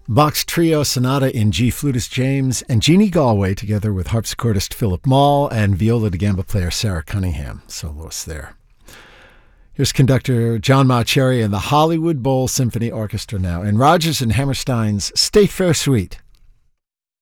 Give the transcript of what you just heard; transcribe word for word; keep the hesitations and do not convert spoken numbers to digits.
Bach's Trio Sonata in G flutist James and Jeannie Galway together with harpsichordist Philip Mall and viola da gamba player Sarah Cunningham, soloists there. Here's conductor John Mauceri and the Hollywood Bowl Symphony Orchestra now, and Rodgers and Hammerstein's State Fair Suite.